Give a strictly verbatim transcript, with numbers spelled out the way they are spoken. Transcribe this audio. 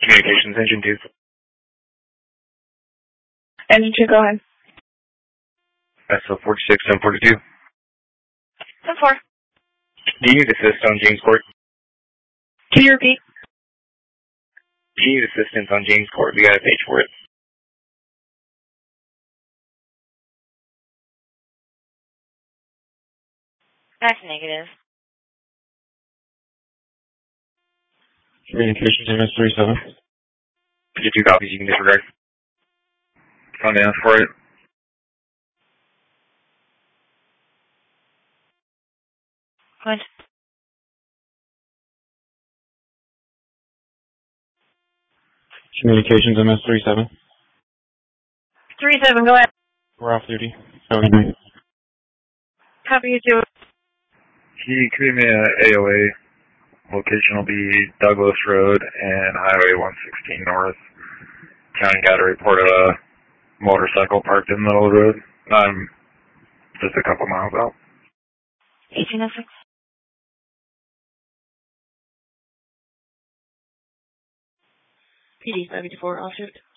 Communications, engine two. Engine two, go ahead. S L forty-six, seven forty-two. ten four. Do you need assist on James Court? Can you repeat? Do you need assistance on James Court? We got a page for it. That's negative. Communications, M S thirty-seven. fifty-two copies, you can disregard. On the ask for it. Good. Communications, M S thirty-seven. three seven, go ahead. We're off duty. How are you doing? Copy you two. He could me an A O A. Location will be Douglas Road and Highway one sixteen North. County got a report of a motorcycle parked in the middle of the road. I'm just a couple miles out. eighteen oh six. P D seventy-four, offshoot.